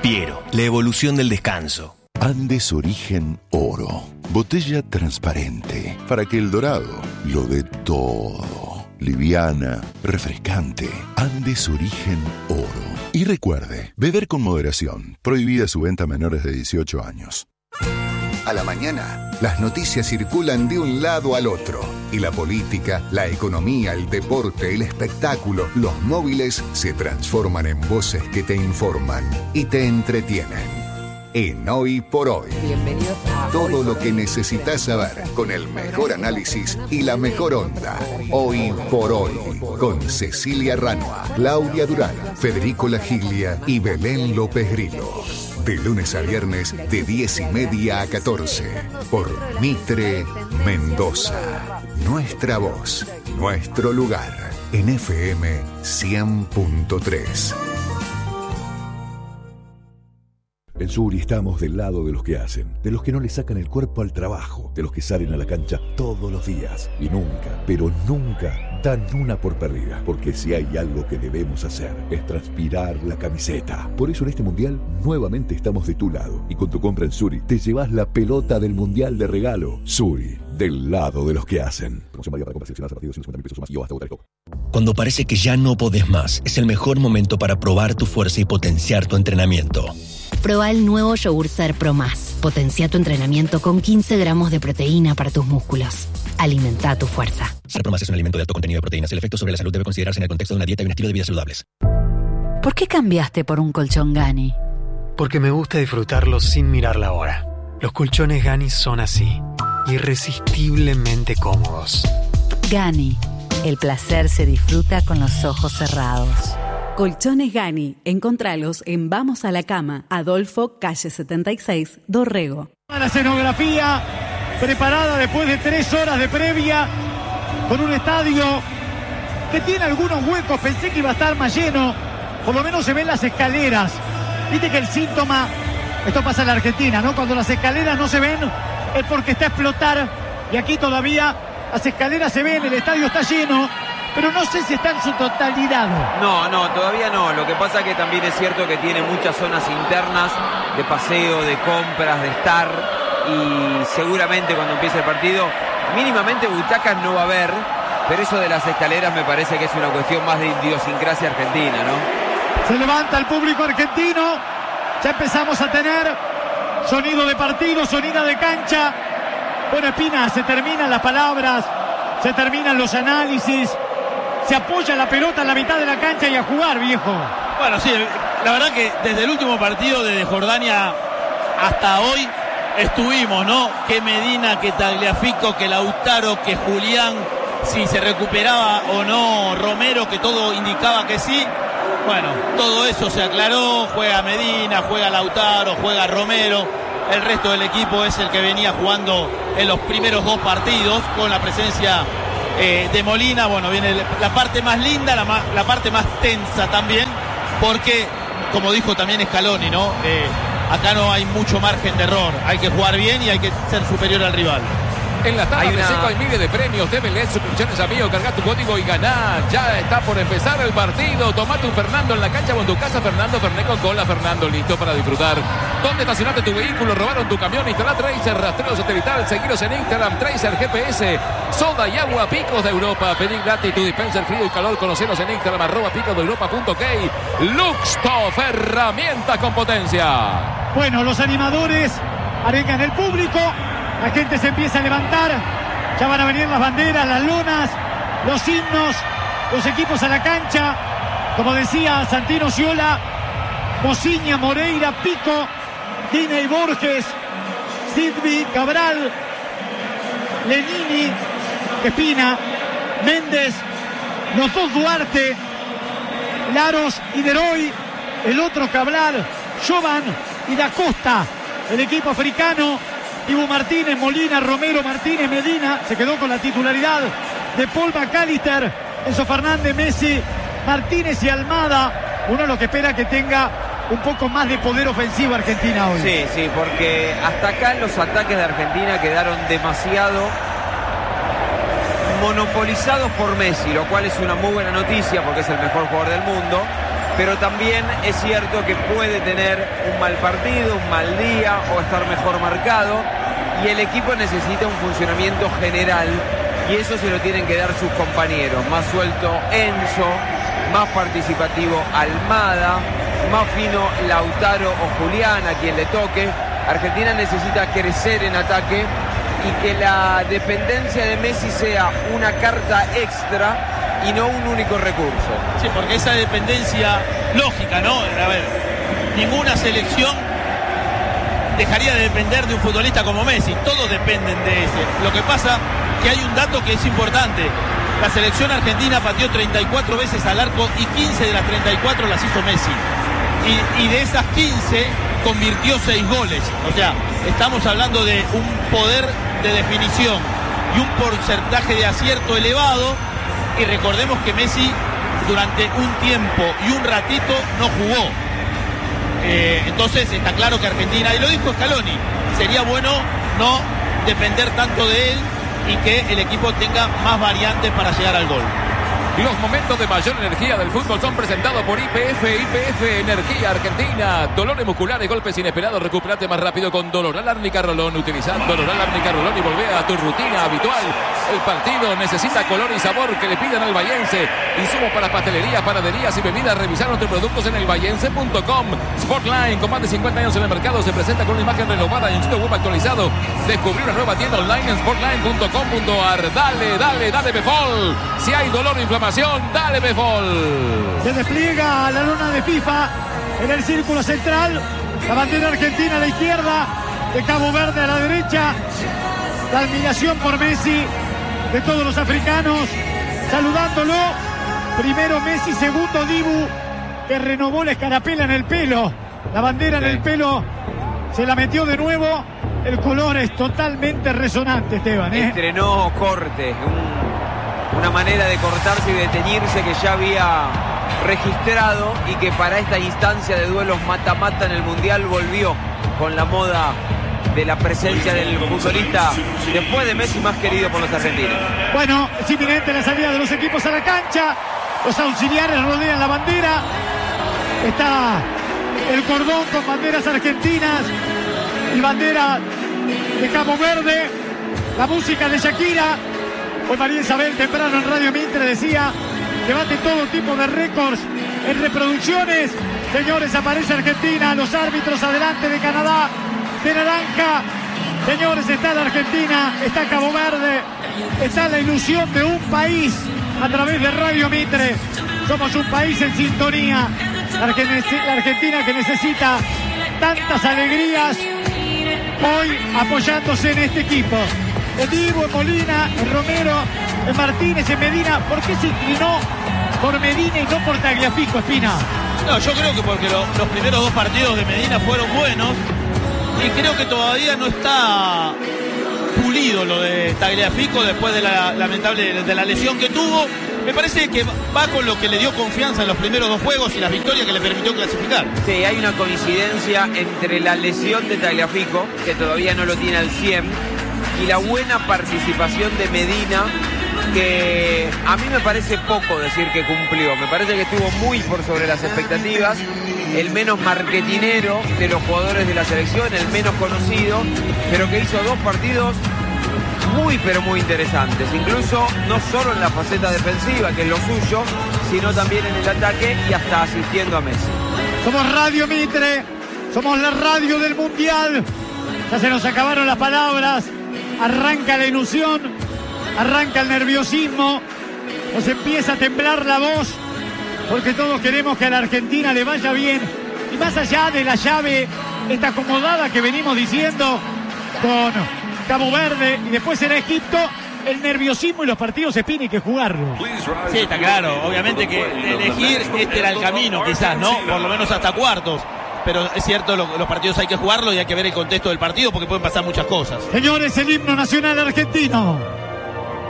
Piero, la evolución del descanso. Andes Origen Oro. Botella transparente para que el dorado lo dé todo. Liviana, refrescante. Andes Origen Oro. Y recuerde, beber con moderación. Prohibida su venta a menores de 18 años. A la mañana, las noticias circulan de un lado al otro. Y la política, la economía, el deporte, el espectáculo, los móviles se transforman en voces que te informan y te entretienen. En Hoy por Hoy. Bienvenidos a Todo lo que necesitas saber con el mejor análisis y la mejor onda. Hoy por Hoy. Con Cecilia Ranua, Claudia Durán, Federico Lagiglia y Belén López Grillo. De lunes a viernes de 10:30 a 14. Por Mitre Mendoza. Nuestra voz, nuestro lugar. En FM 100.3. En Suri estamos del lado de los que hacen, de los que no le sacan el cuerpo al trabajo, de los que salen a la cancha todos los días y nunca, pero nunca dan una por perdida, porque si hay algo que debemos hacer es transpirar la camiseta. Por eso en este mundial nuevamente estamos de tu lado y con tu compra en Suri te llevas la pelota del mundial de regalo. Suri, del lado de los que hacen. Promoción válida para compras seleccionadas a partir de 150.000 pesos o más y o hasta votar el COP. Cuando parece que ya no podés más, es el mejor momento para probar tu fuerza y potenciar tu entrenamiento. Proba el nuevo yogur Ser Pro Más. Potencia tu entrenamiento con 15 gramos de proteína para tus músculos. Alimenta tu fuerza. Ser Pro Más es un alimento de alto contenido de proteínas. El efecto sobre la salud debe considerarse en el contexto de una dieta y un estilo de vida saludables. ¿Por qué cambiaste por un colchón Gani? Porque me gusta disfrutarlo sin mirar la hora. Los colchones Gani son así, irresistiblemente cómodos. Gani, el placer se disfruta con los ojos cerrados. Colchones Gani, encontralos en Vamos a la Cama, Adolfo, calle 76, Dorrego. La escenografía preparada después de 3 horas de previa, con un estadio que tiene algunos huecos. Pensé que iba a estar más lleno, por lo menos se ven las escaleras. Viste que el síntoma, esto pasa en la Argentina, ¿no? Cuando las escaleras no se ven es porque está a explotar, y aquí todavía las escaleras se ven, el estadio está lleno, pero no sé si está en su totalidad. No, todavía no. Lo que pasa es que también es cierto que tiene muchas zonas internas de paseo, de compras, de estar, y seguramente cuando empiece el partido, mínimamente butacas no va a haber, pero eso de las escaleras me parece que es una cuestión más de idiosincrasia argentina, ¿no? Se levanta el público argentino, ya empezamos a tener sonido de partido, sonido de cancha. Bueno, Espina, se terminan las palabras, se terminan los análisis. Se apoya la pelota en la mitad de la cancha y a jugar, viejo. Bueno, sí, la verdad que desde el último partido de Jordania hasta hoy estuvimos, ¿no? Que Medina, que Tagliafico, que Lautaro, que Julián, si se recuperaba o no Romero, que todo indicaba que sí. Bueno, todo eso se aclaró, juega Medina, juega Lautaro, juega Romero. El resto del equipo es el que venía jugando en los primeros 2 partidos con la presencia de Molina. Bueno, viene la parte más linda, la parte más tensa también, porque, como dijo también Scaloni, ¿no? Acá no hay mucho margen de error, hay que jugar bien y hay que ser superior al rival. En la tabla de Seco hay miles de premios. Débele suscripciones a Mío, carga tu código y ganá. Ya está por empezar el partido. Tomate un Fernando en la cancha o en tu casa. Fernando Fernet con la Fernando, listo para disfrutar. ¿Dónde estacionaste tu vehículo? ¿Robaron tu camión? Instala Tracer, rastreo satelital. Seguiros en Instagram, Tracer GPS. Soda y agua Picos de Europa. Pedí gratis tu dispenser frío y calor. Conocenos en Instagram, @picosdeeuropa.ok. Luxtof, herramientas con potencia. Bueno, los animadores arengan el público. La gente se empieza a levantar, ya van a venir las banderas, las lonas, los himnos, los equipos a la cancha. Como decía Santino Sciola, Mosiña, Moreira, Pico, Dina y Borges, Sidvi, Cabral, Lenini, Espina, Méndez, los 2 Duarte, Laros y Deroy, el otro Cabral, Jovan y Da Costa, el equipo africano. Ibu Martínez, Molina, Romero, Martínez, Medina, se quedó con la titularidad de Paul McAllister, Enzo Fernández, Messi, Martínez y Almada. Uno lo que espera que tenga un poco más de poder ofensivo Argentina hoy. Sí, porque hasta acá los ataques de Argentina quedaron demasiado monopolizados por Messi, lo cual es una muy buena noticia porque es el mejor jugador del mundo. pero también es cierto que puede tener un mal partido, un mal día o estar mejor marcado, y el equipo necesita un funcionamiento general, y eso se lo tienen que dar sus compañeros. Más suelto Enzo, más participativo Almada, más fino Lautaro o Julián, a quien le toque. Argentina necesita crecer en ataque y que la dependencia de Messi sea una carta extra y no un único recurso. Sí, porque esa dependencia lógica, ¿no? A ver, ninguna selección dejaría de depender de un futbolista como Messi. Todos dependen de ese. Lo que pasa que hay un dato que es importante. La selección argentina pateó 34 veces al arco y 15 de las 34 las hizo Messi. Y de esas 15 convirtió 6 goles. O sea, estamos hablando de un poder de definición y un porcentaje de acierto elevado. Y recordemos que Messi durante un tiempo y un ratito no jugó. Entonces está claro que Argentina, y lo dijo Scaloni, sería bueno no depender tanto de él y que el equipo tenga más variantes para llegar al gol. Los momentos de mayor energía del fútbol son presentados por YPF. YPF Energía Argentina. Dolores musculares, golpes inesperados, recupérate más rápido con Doloral Árnica Rolón. Utiliza Doloral Árnica Rolón y volvé a tu rutina habitual. El partido necesita color y sabor que le pidan al vallense. Insumos para pastelería, panaderías y bebidas. Revisar nuestros productos en elvallense.com. Sportline, con más de 50 años en el mercado, se presenta con una imagen renovada y un sitio web actualizado. Descubrí una nueva tienda online en sportline.com.ar. Dale, Befol. Si hay dolor o inflamación, dale Befol. Se despliega la lona de FIFA en el círculo central. La bandera argentina a la izquierda, de Cabo Verde a la derecha. La admiración por Messi de todos los africanos, saludándolo. Primero Messi, segundo Dibu, que renovó la escarapela en el pelo. La bandera en el pelo se la metió de nuevo. El color es totalmente resonante, Esteban. Estrenó corte, una manera de cortarse y de teñirse que ya había registrado y que para esta instancia de duelos mata-mata en el Mundial volvió con la moda de la presencia del futbolista después de Messi más querido por los argentinos. Bueno, es inminente la salida de los equipos a la cancha. Los auxiliares rodean la bandera. Está el cordón con banderas argentinas y bandera de Cabo Verde. La música de Shakira. Hoy María Isabel temprano en Radio Mitre decía que bate todo tipo de récords en reproducciones. Señores, aparece Argentina, los árbitros adelante de Canadá, de naranja. Señores, está la Argentina, está Cabo Verde, está la ilusión de un país a través de Radio Mitre. Somos un país en sintonía. La Argentina que necesita tantas alegrías, hoy apoyándose en este equipo. En Dibu, en Molina, en Romero, en Martínez, en Medina. ¿Por qué se inclinó por Medina y no por Tagliafico, Espina? No, yo creo que porque los primeros 2 partidos de Medina fueron buenos y creo que todavía no está pulido lo de Tagliafico después de la lamentable de la lesión que tuvo. Me parece que va con lo que le dio confianza en los primeros 2 juegos y las victorias que le permitió clasificar. Sí, hay una coincidencia entre la lesión de Tagliafico, que todavía no lo tiene al 100%, y la buena participación de Medina, que a mí me parece poco decir que cumplió. Me parece que estuvo muy por sobre las expectativas, el menos marketinero de los jugadores de la selección, el menos conocido, pero que hizo 2 partidos muy pero muy interesantes, incluso no solo en la faceta defensiva, que es lo suyo, sino también en el ataque y hasta asistiendo a Messi. Somos Radio Mitre, somos la radio del Mundial. Ya se nos acabaron las palabras. Arranca la ilusión, arranca el nerviosismo, nos empieza a temblar la voz, porque todos queremos que a la Argentina le vaya bien. Y más allá de la llave, esta acomodada que venimos diciendo con Cabo Verde y después será Egipto, el nerviosismo y los partidos Espina hay que jugarlo. Sí, está claro, obviamente que elegir este era el camino quizás, ¿no? Por lo menos hasta cuartos. Pero es cierto, los partidos hay que jugarlos y hay que ver el contexto del partido porque pueden pasar muchas cosas. Señores, el himno nacional argentino.